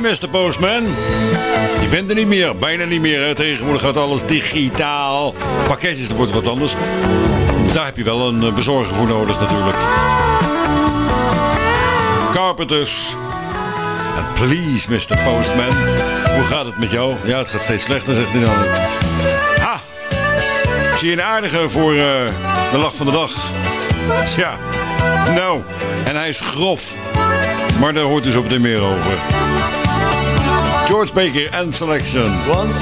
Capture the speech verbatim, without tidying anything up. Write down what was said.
mister Postman. Je bent er niet meer, bijna niet meer. Hè. Tegenwoordig gaat alles digitaal. Pakketjes, dat wordt wat anders. Daar heb je wel een bezorger voor nodig natuurlijk. Carpenters. And please, mister Postman. Hoe gaat het met jou? Ja, het gaat steeds slechter, zegt hij dan. Ha! Ik zie je een aardige voor uh, de lach van de dag. Tja, nou. En hij is grof. Maar daar hoort dus op de meer over. George Baker and Selection. Once